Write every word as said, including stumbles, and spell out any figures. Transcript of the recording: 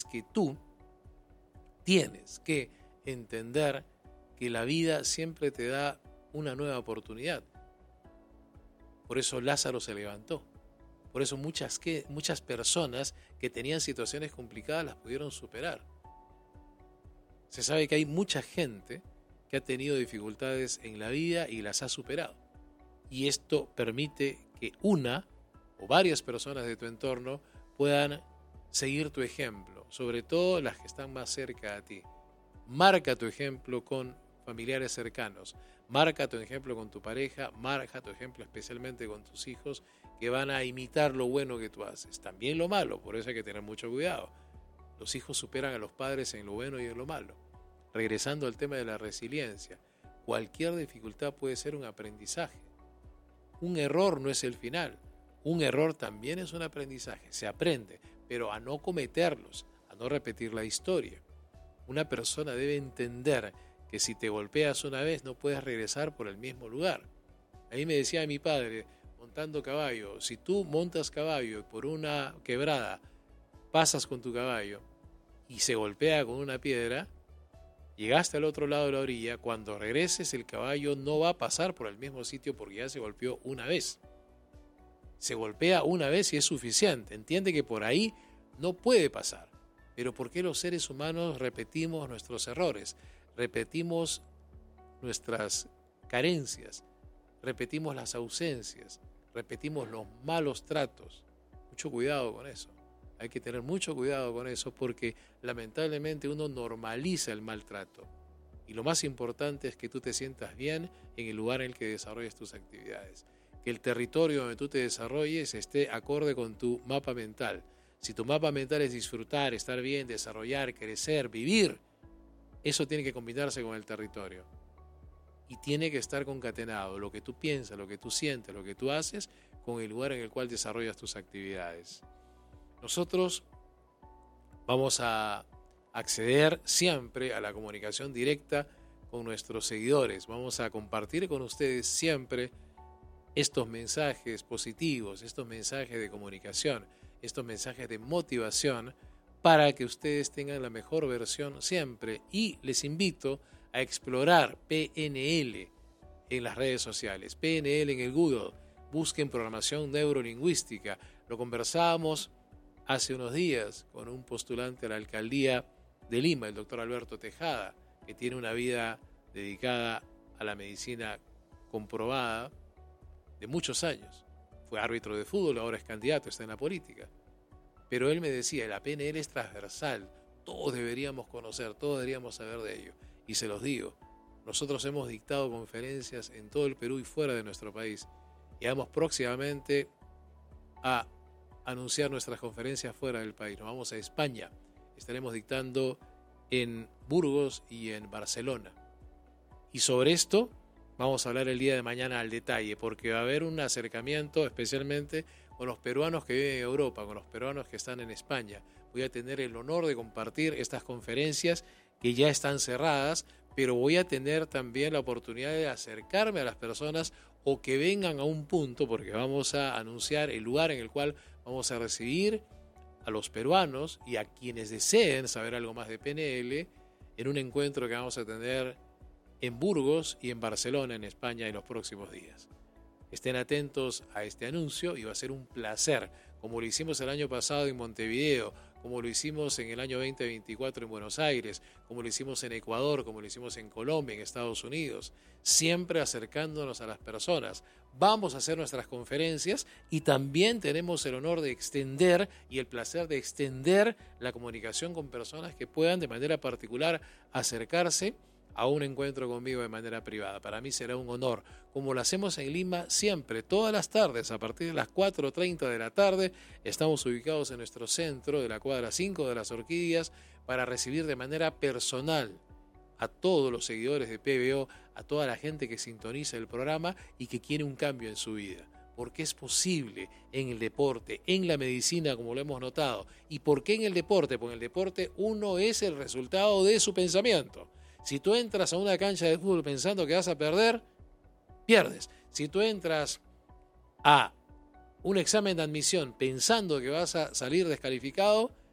que tú tienes que entender que la vida siempre te da una nueva oportunidad. Por eso Lázaro se levantó. Por eso muchas, que, muchas personas que tenían situaciones complicadas las pudieron superar. Se sabe que hay mucha gente que ha tenido dificultades en la vida y las ha superado. Y esto permite que una o varias personas de tu entorno puedan seguir tu ejemplo, sobre todo las que están más cerca a ti. Marca tu ejemplo con familiares cercanos, marca tu ejemplo con tu pareja, marca tu ejemplo especialmente con tus hijos, que van a imitar lo bueno que tú haces, también lo malo, por eso hay que tener mucho cuidado. Los hijos superan a los padres en lo bueno y en lo malo. Regresando al tema de la resiliencia, cualquier dificultad puede ser un aprendizaje. Un error no es el final, un error también es un aprendizaje, se aprende, pero a no cometerlos, a no repetir la historia. Una persona debe entender que si te golpeas una vez no puedes regresar por el mismo lugar. A mí me decía mi padre, montando caballo, si tú montas caballo y por una quebrada pasas con tu caballo y se golpea con una piedra, llegaste al otro lado de la orilla, cuando regreses el caballo no va a pasar por el mismo sitio porque ya se golpeó una vez. Se golpea una vez y es suficiente. Entiende que por ahí no puede pasar. Pero ¿por qué los seres humanos repetimos nuestros errores? Repetimos nuestras carencias, repetimos las ausencias, repetimos los malos tratos. Mucho cuidado con eso. Hay que tener mucho cuidado con eso porque lamentablemente uno normaliza el maltrato. Y lo más importante es que tú te sientas bien en el lugar en el que desarrolles tus actividades. Que el territorio donde tú te desarrolles esté acorde con tu mapa mental. Si tu mapa mental es disfrutar, estar bien, desarrollar, crecer, vivir, eso tiene que combinarse con el territorio. Y tiene que estar concatenado lo que tú piensas, lo que tú sientes, lo que tú haces, con el lugar en el cual desarrollas tus actividades. Nosotros vamos a acceder siempre a la comunicación directa con nuestros seguidores. Vamos a compartir con ustedes siempre estos mensajes positivos, estos mensajes de comunicación, estos mensajes de motivación para que ustedes tengan la mejor versión siempre. Y les invito a explorar P N L en las redes sociales, P N L en el Google, busquen programación neurolingüística. Lo conversábamos hace unos días con un postulante a la alcaldía de Lima, el doctor Alberto Tejada, que tiene una vida dedicada a la medicina comprobada de muchos años. Fue árbitro de fútbol, ahora es candidato, está en la política. Pero él me decía, la P N L es transversal, todos deberíamos conocer, todos deberíamos saber de ello. Y se los digo, nosotros hemos dictado conferencias en todo el Perú y fuera de nuestro país. Y vamos próximamente a anunciar nuestras conferencias fuera del país. Nos vamos a España. Estaremos dictando en Burgos y en Barcelona. Y sobre esto vamos a hablar el día de mañana al detalle, porque va a haber un acercamiento especialmente con los peruanos que viven en Europa, con los peruanos que están en España. Voy a tener el honor de compartir estas conferencias que ya están cerradas, pero voy a tener también la oportunidad de acercarme a las personas o que vengan a un punto, porque vamos a anunciar el lugar en el cual vamos a recibir a los peruanos y a quienes deseen saber algo más de P N L en un encuentro que vamos a tener en Burgos y en Barcelona, en España, en los próximos días. Estén atentos a este anuncio y va a ser un placer, como lo hicimos el año pasado en Montevideo, como lo hicimos en el año veinte veinticuatro en Buenos Aires, como lo hicimos en Ecuador, como lo hicimos en Colombia, en Estados Unidos, siempre acercándonos a las personas. Vamos a hacer nuestras conferencias y también tenemos el honor de extender y el placer de extender la comunicación con personas que puedan de manera particular acercarse a un encuentro conmigo de manera privada. Para mí será un honor, como lo hacemos en Lima siempre, todas las tardes, a partir de las cuatro treinta de la tarde, estamos ubicados en nuestro centro de la cuadra cinco de las Orquídeas para recibir de manera personal a todos los seguidores de P B O, a toda la gente que sintoniza el programa y que quiere un cambio en su vida. Porque es posible en el deporte, en la medicina, como lo hemos notado. ¿Y por qué en el deporte? Porque en el deporte uno es el resultado de su pensamiento. Si tú entras a una cancha de fútbol pensando que vas a perder, pierdes. Si tú entras a un examen de admisión pensando que vas a salir descalificado,